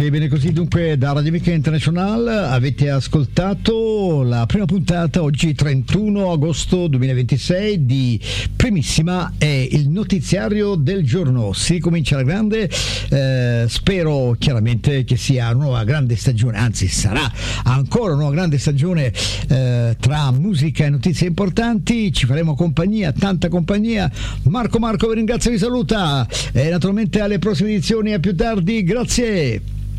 Eccoci, bene così. Dunque, da Radio Amica International avete ascoltato la prima puntata, oggi 31 agosto 2026, di Primissima, è il notiziario del giorno. Si comincia alla grande, spero chiaramente che sia una nuova grande stagione, anzi sarà ancora una nuova grande stagione tra musica e notizie importanti. Ci faremo compagnia, tanta compagnia. Marco vi ringrazio e vi saluta, e naturalmente alle prossime edizioni, a più tardi, grazie.